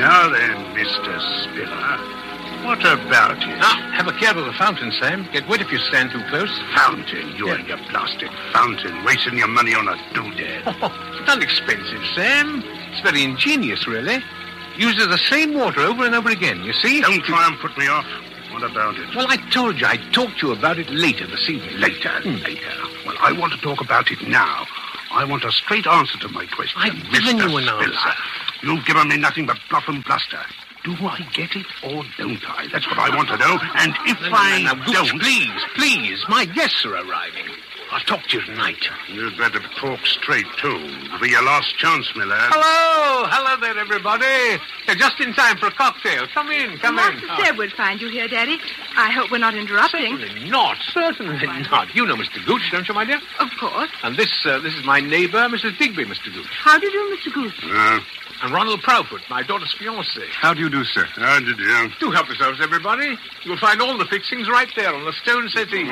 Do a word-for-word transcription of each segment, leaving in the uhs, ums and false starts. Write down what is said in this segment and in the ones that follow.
Now then, Mister Spiller, what about it? Ah, have a care of the fountain, Sam. Get wet if you stand too close. Fountain? You Yeah. and your blasted fountain, wasting your money on a doodad. Oh, it's not expensive, Sam. It's very ingenious, really. Uses the same water over and over again, you see? Don't try and put me off. What about it? Well, I told you I'd talk to you about it later this evening. Later, Hmm. later. Well, I want to talk about it now. I want a straight answer to my question. I've given Mister you an Spiller. answer. You've given me nothing but bluff and bluster. Do I get it or don't I? That's what I want to know. And if No, no, I no, no, Gooch, don't... please, please. My guests are arriving. I'll talk to you tonight. You'd better talk straight, too. It'll be your last chance, Miller. Hello. Hello there, everybody. You're just in time for a cocktail. Come in, come in. Master Sherwood find you here, Daddy. I hope we're not interrupting. Certainly not. Certainly not. You know Mister Gooch, don't you, my dear? Of course. And this uh, this is my neighbour, Missus Digby, Mister Gooch. How do you do, Mister Goose? Uh, And Ronald Proudfoot, my daughter's fiancé. how do you do, sir? How did you? Do help yourselves, everybody. You'll find all the fixings right there on the stone settee.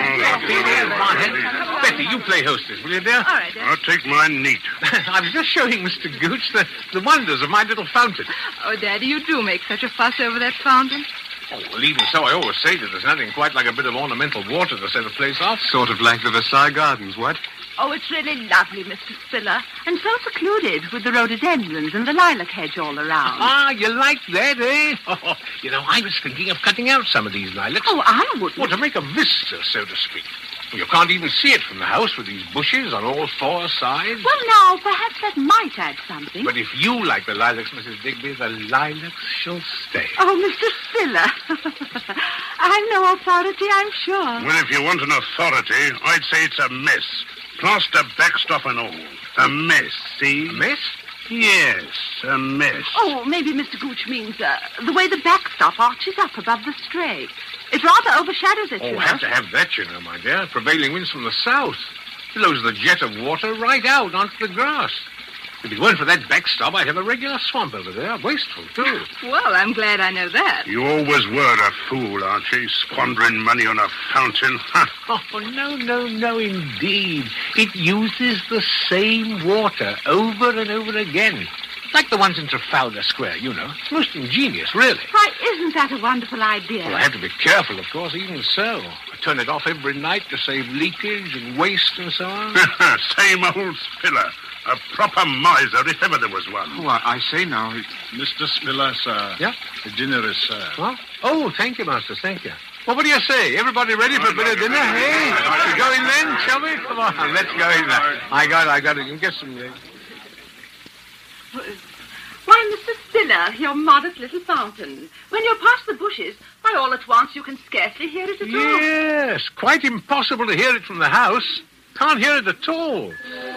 Betty, you play hostess, will you, dear? All right, Daddy. I'll take mine neat. I was just showing Mister Gooch the, the wonders of my little fountain. Oh, Daddy, you do make such a fuss over that fountain. Oh, well, even so, I always say that there's nothing quite like a bit of ornamental water to set a place off. Sort of like the Versailles Gardens, what? Oh, it's really lovely, Mister Spiller. And so secluded with the rhododendrons and the lilac hedge all around. Ah, you like that, eh? Oh, you know, I was thinking of cutting out some of these lilacs. Oh, I wouldn't. Well, to make a vista, so to speak. You can't even see it from the house with these bushes on all four sides. Well, now, perhaps that might add something. But if you like the lilacs, Missus Digby, the lilacs shall stay. Oh, Mister Spiller. I'm no authority, I'm sure. Well, if you want an authority, I'd say it's a mess. Plaster, backstop, and all. A mess, see? A mess? Yes, a mess. Oh, maybe Mister Gooch means uh, the way the backstop arches up above the stray. It rather overshadows it, Oh, you know. have to have that, you know, my dear. Prevailing winds from the south. Blows the jet of water right out onto the grass. If it weren't for that backstop, I'd have a regular swamp over there. Wasteful, too. Well, I'm glad I know that. You always were a fool, Archie, squandering money on a fountain. Huh. Oh, no, no, no, indeed. It uses the same water over and over again. Like the ones in Trafalgar Square, you know. It's most ingenious, really. Why, isn't that a wonderful idea? Well, I have to be careful, of course, even so. I turn it off every night to save leakage and waste and so on. Same old Spiller. A proper miser, if ever there was one. Oh, I, I say now, Mister Spiller, sir. Yeah? The dinner is served. Well, oh, thank you, Master, thank you. Well, what do you say? Everybody ready for a bit of dinner, hey? We go in then, shall we? Come on, let's go in there. I got it, I got it. You can get some... Uh... Why, Mister Spiller, your modest little fountain. When you're past the bushes, why, all at once you can scarcely hear it at all. Yes, quite impossible to hear it from the house. Can't hear it at all.